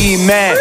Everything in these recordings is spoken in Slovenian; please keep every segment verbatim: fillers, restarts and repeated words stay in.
ime.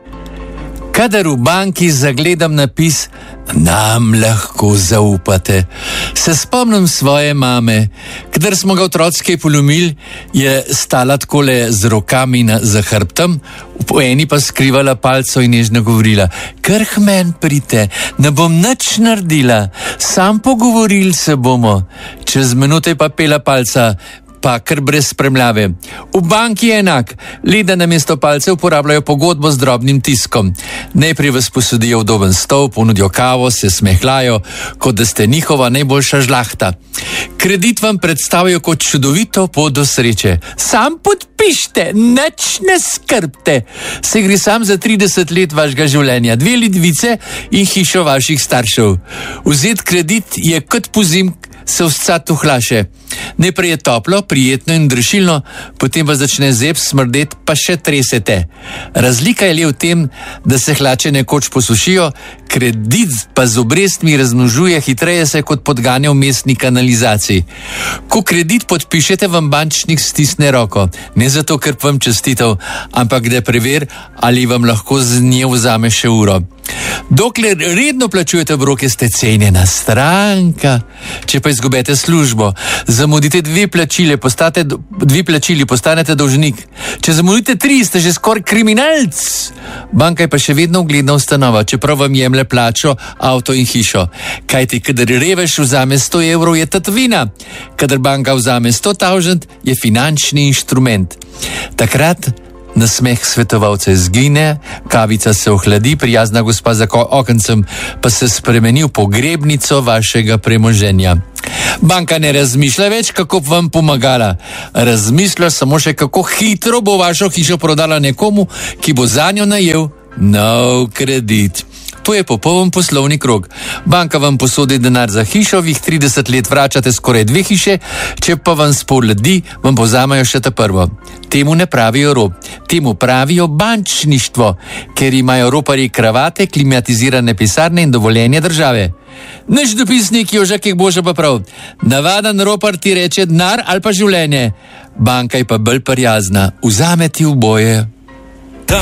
Kadar v banki zagledam napis "Nam lahko zaupate", se spomnim svoje mame. Kadar smo ga otroci polomili, je stala takole z rokami na, za hrbtom, po eni pa skrivala palco in nežno govorila: "Kar k men prite, ne bom nič naredila, sam pogovorili se bomo." Čez minute pa pela palca, pa kar brez spremljave. V banki je enak, le da namesto palcev uporabljajo pogodbo z drobnim tiskom. Najprej vas posodijo udoben stol, ponudijo kavo, se smehljajo, kot da ste njihova najboljša žlahta. Kredit vam predstavijo kot čudovito pot do sreče. Sam podpišite, nič ne skrbte. Se gre sam za trideset let vašega življenja, dve ledvice in hišo vaših staršev. Vzeti kredit je kot pozim se vscat uhlaše. Najprej je toplo, prijetno in dršilno, potem pa začne zeb smrdet, pa še tresete. Razlika je le v tem, da se hlače nekoč posušijo, kredit pa z obrestmi razmnožuje hitreje se kot podganja v mestni kanalizaciji. Ko kredit podpišete, vam bančnik stisne roko. Ne zato, ker vam čestitev, ampak da prever, ali vam lahko z nje vzame še uro. Dokler redno plačujete obroke, ste cenjena stranka. Če pa izgubete službo, zamudite dve plačile, postate, dve plačili, postanete dolžnik. Če zamudite tri, ste že skoraj kriminalc. Banka je pa še vedno ugledna ustanova, čeprav vam jemlje plačo, avto in hišo. Kajti, kadar revež vzame sto evrov, je tatvina. Kadar banka vzame sto tisoč, je finančni inštrument. Takrat nasmeh svetovalca izgine, kavica se ohladi, prijazna gospa za okencem pa se spremeni v pogrebnico vašega premoženja. Banka ne razmišlja več, kako vam pomagala. Razmišlja samo še, kako hitro bo vašo hišo prodala nekomu, ki bo zanjo najel nov kredit. To je popoln poslovni krog. Banka vam posodi denar za hišo, vi jih trideset let vračate skoraj dve hiše, če pa vam spoledi, vam povzamajo še ta prvo. Temu ne pravijo rob, temu pravijo bančništvo, ker imajo roparji kravate, klimatizirane pisarne in dovoljenje države. Naš dopisnik Joža Kekboža pa prav, navaden ropar ti reče denar ali pa življenje. Banka je pa bolj prijazna, vzame ti v boje.